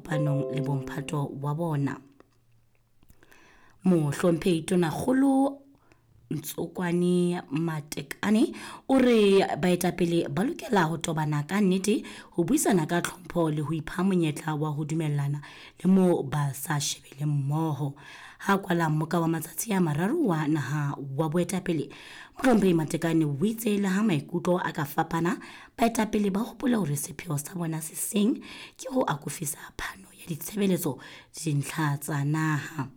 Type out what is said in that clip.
kopanong le bomphato wa bona. Mohlomphehi Tonakgolo Ntsokwane Matekane o re baetapele ba lokela ho tobana ka nnete, ho buisana ka tlhompho le ho ipha monyetla wa ho dumellana le mo ba sa shebeleng mmoho. Ha kwala mmoka wa matsatsi a mararo wa naha wa boetapele, Mohlomphehi Matekane o itse le ha maikutlo a ka fapana, baetapele ba hopola hore sepheo sa bona se seng ke ho akofisa phano ya ditshebeletso dintlha tsa naha.